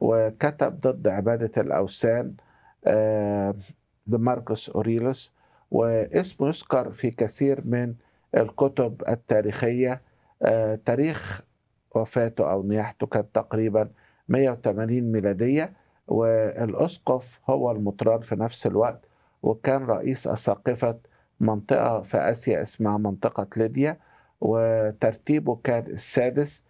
وكتب ضد عبادة الأوثان آه، لماركوس أوريلوس، واسمه يذكر في كثير من الكتب التاريخية. تاريخ وفاته أو نياحته كانت تقريبا 180 ميلادية، والأسقف هو المطران في نفس الوقت، وكان رئيس أساقفة منطقة في آسيا اسمها منطقة ليديا، وترتيبه كان السادس